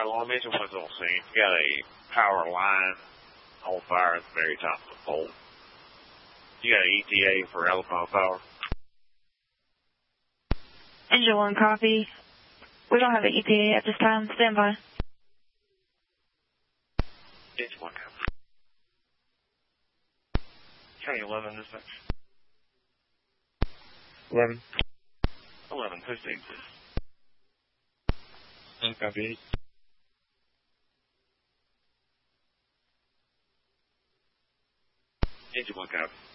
alarm engine was on scene. You got a power line on fire at the very top of the pole. You got an ETA for Alabama Power? Engine 1, copy. We don't have an ETA at this time. Stand by. Engine 1, copy. County 11, dispatch. 11. 11, push the exit. Copy. Engine 1, copy.